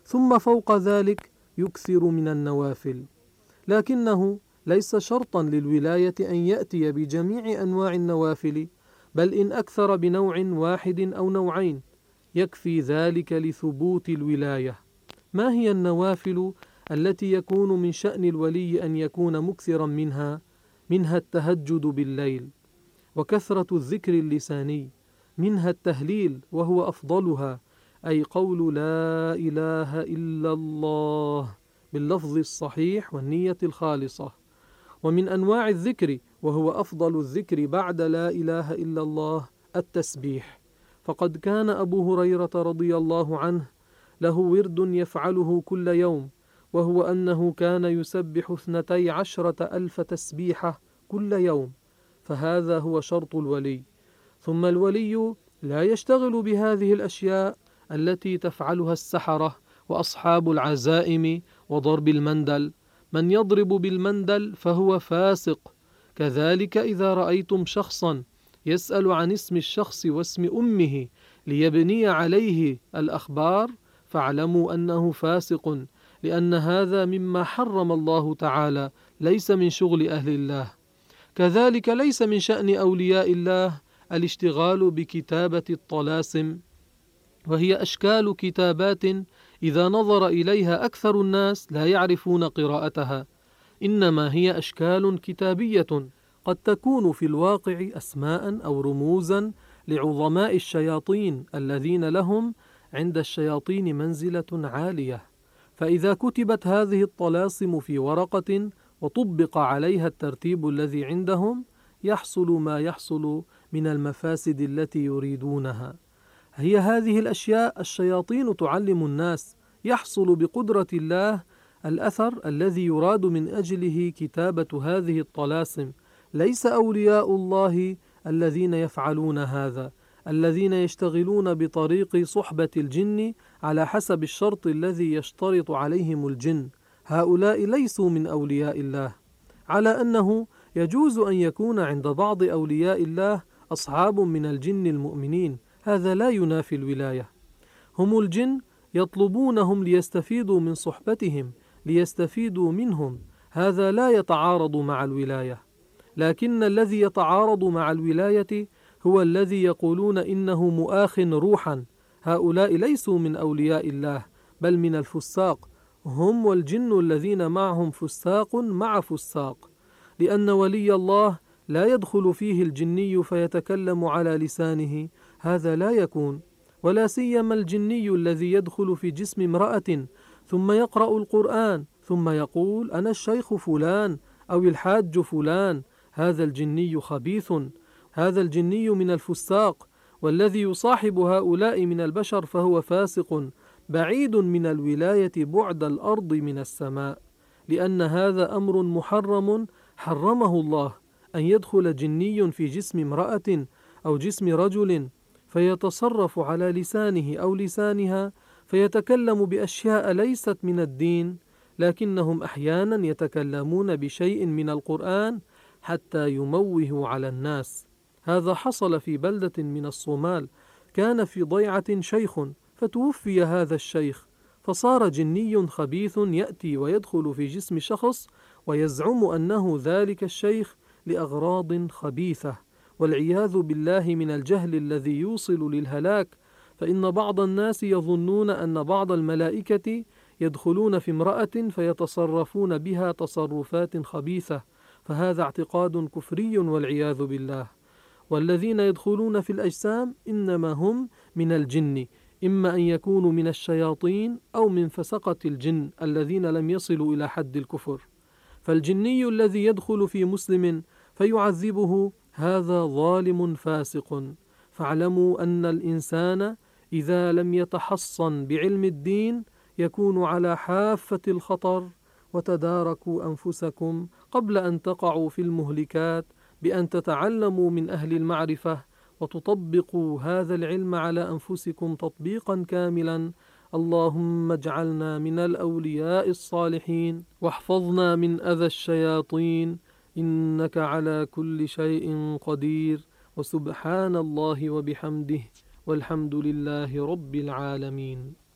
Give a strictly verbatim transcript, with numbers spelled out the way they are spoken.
ثم فوق ذلك يكثر من النوافل. لكنه ليس شرطا للولاية أن يأتي بجميع أنواع النوافل، بل إن أكثر بنوع واحد أو نوعين يكفي ذلك لثبوت الولاية. ما هي النوافل التي يكون من شأن الولي أن يكون مكثرا منها؟ منها التهجد بالليل، وكثرة الذكر اللساني، منها التهليل وهو أفضلها، أي قول لا إله إلا الله باللفظ الصحيح والنية الخالصة. ومن أنواع الذكر وهو أفضل الذكر بعد لا إله إلا الله التسبيح، فقد كان أبو هريرة رضي الله عنه له ورد يفعله كل يوم، وهو أنه كان يسبح اثنتي عشرة ألف تسبيحة كل يوم، فهذا هو شرط الولي. ثم الولي لا يشتغل بهذه الأشياء التي تفعلها السحرة وأصحاب العزائم وضرب المندل. من يضرب بالمندل فهو فاسق. كذلك إذا رأيتم شخصا يسأل عن اسم الشخص واسم أمه ليبني عليه الأخبار فاعلموا أنه فاسق، لأن هذا مما حرم الله تعالى، ليس من شغل أهل الله. كذلك ليس من شأن أولياء الله الاشتغال بكتابة الطلاسم، وهي أشكال كتابات إذا نظر إليها أكثر الناس لا يعرفون قراءتها، إنما هي أشكال كتابية قد تكون في الواقع أسماء أو رموزا لعظماء الشياطين الذين لهم عند الشياطين منزلة عالية. فإذا كتبت هذه الطلاسم في ورقة وطبق عليها الترتيب الذي عندهم يحصل ما يحصل من المفاسد التي يريدونها. هي هذه الأشياء الشياطين تعلم الناس، يحصل بقدرة الله الأثر الذي يراد من أجله كتابة هذه الطلاسم. ليس أولياء الله الذين يفعلون هذا، الذين يشتغلون بطريق صحبة الجن على حسب الشرط الذي يشترط عليهم الجن، هؤلاء ليسوا من أولياء الله. على أنه يجوز أن يكون عند بعض أولياء الله أصحاب من الجن المؤمنين، هذا لا ينافي الولاية. هم الجن يطلبونهم ليستفيدوا من صحبتهم، ليستفيدوا منهم، هذا لا يتعارض مع الولاية. لكن الذي يتعارض مع الولاية هو الذي يقولون إنه مؤاخ روحا، هؤلاء ليسوا من أولياء الله بل من الفساق، هم والجن الذين معهم فساق مع فساق، لأن ولي الله لا يدخل فيه الجني فيتكلم على لسانه، هذا لا يكون، ولا سيما الجني الذي يدخل في جسم امرأة ثم يقرأ القرآن ثم يقول أنا الشيخ فلان أو الحاج فلان، هذا الجني خبيث، هذا الجني من الفساق، والذي يصاحب هؤلاء من البشر فهو فاسق بعيد من الولاية بعد الأرض من السماء، لأن هذا أمر محرم حرمه الله، أن يدخل جني في جسم امرأة أو جسم رجل فيتصرف على لسانه أو لسانها فيتكلم بأشياء ليست من الدين، لكنهم أحيانا يتكلمون بشيء من القرآن حتى يموهوا على الناس. هذا حصل في بلدة من الصومال، كان في ضيعة شيخ فتوفي هذا الشيخ، فصار جني خبيث يأتي ويدخل في جسم شخص ويزعم أنه ذلك الشيخ لأغراض خبيثة، والعياذ بالله من الجهل الذي يوصل للهلاك. فإن بعض الناس يظنون أن بعض الملائكة يدخلون في امرأة فيتصرفون بها تصرفات خبيثة، فهذا اعتقاد كفري والعياذ بالله. والذين يدخلون في الأجسام إنما هم من الجن، إما أن يكونوا من الشياطين أو من فسقة الجن الذين لم يصلوا إلى حد الكفر. فالجني الذي يدخل في مسلم فيعذبه هذا ظالم فاسق. فاعلموا أن الإنسان إذا لم يتحصن بعلم الدين يكون على حافة الخطر، وتداركوا أنفسكم قبل أن تقعوا في المهلكات بأن تتعلموا من أهل المعرفة وتطبقوا هذا العلم على أنفسكم تطبيقا كاملا. اللهم اجعلنا من الأولياء الصالحين واحفظنا من أذى الشياطين، إنك على كل شيء قدير، وسبحان الله وبحمده، والحمد لله رب العالمين.